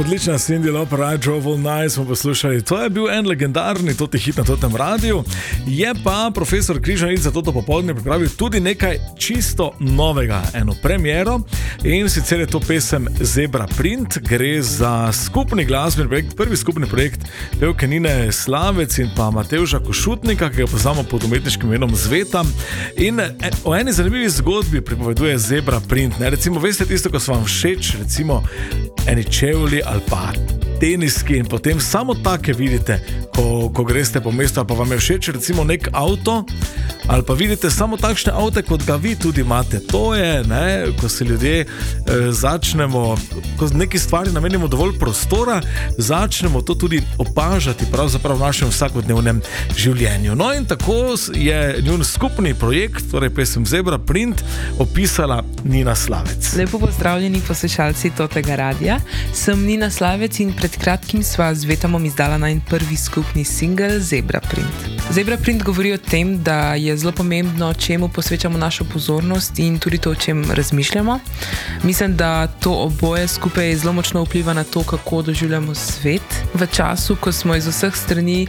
Odlična Cyndi Lauper, I Drove All Night smo poslušali. To je bil en legendarni toti hit na totem radiju. Je pa profesor Križanič za toto popoldne pripravil tudi nekaj čisto novega, eno premiero, in sicer je to pesem Zebra Print. Gre za skupni glasbeni projekt, prvi skupni projekt pevke Nine Slavec in pa Matevža Košutnika, ki ga poznamo pod umetniškim imenom Zveta. In o eni zanimivi zgodbi pripoveduje Zebra Print. Recimo, veste tisto, ko so vam všeč, recimo eni čevlji ali pa teniski in potem samo take vidite, ko greste po mestu, ali pa vam je všeč recimo nek avto, ali pa vidite samo takšne avte, kot ga vi tudi imate. To je, ko se ljudje začnemo, ko neki stvari namenimo dovolj prostora, začnemo to tudi opažati pravzaprav v našem vsakodnevnem življenju. No in tako je njun skupni projekt, torej pesem Zebra Print, opisala Nina Slavec. Lepo pozdravljeni poslušalci totega radija. Sem Nina Slavec in pred kratkim sva z Vetamom izdala najin prvi skupni singel Zebra Print. Zebra Print govori o tem, da je zelo pomembno, čemu posvečamo našo pozornost in tudi to, o čem razmišljamo. Mislim, da to oboje skupaj zelo močno vpliva na to, kako doživljamo svet. V času, ko smo iz vseh strani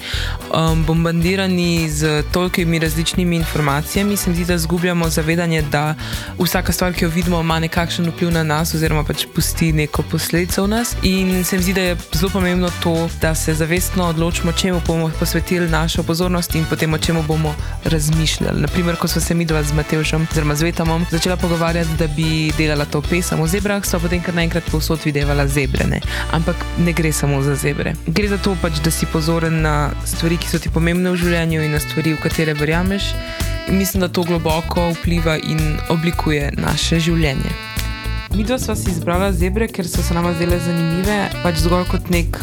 bombardirani z tolikimi različnimi informacijami, se mi zdi, da zgubljamo zavedanje, da vsaka stvar, ki jo vidimo, ima nekakšen vpliv na nas oziroma pač pusti neko posledico v nas. In se mi zdi, da je zelo pomembno to, da se zavestno odločimo, čemu bomo posvetili našo pozornost in potem o čemu bomo razmišljali. Naprimer, ko smo se midva z Matevžem oziroma z Vetamom začela pogovarjati, da bi delala to pesem o zebrah, so potem kar naenkrat povsod videvala zebre, ne. Ampak ne gre samo za zebre. Gre za to pač, da si pozoren na stvari, ki so ti pomembne v življenju in na stvari, v katere verjameš. In mislim, da to globoko vpliva in oblikuje naše življenje. Midva sva si izbrala zebre, ker so se nama zdele zanimive, pač zgolj kot nek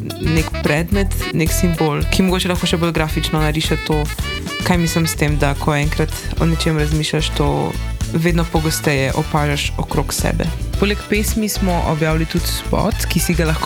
predmet, nek simbol, ki mogoče lahko še bolj grafično nariše to, kaj mislim s tem, da ko enkrat o nečem razmišljaš, to vedno pogosteje opažaš okrog sebe. Poleg pesmi smo objavili tudi spot, ki si ga lahko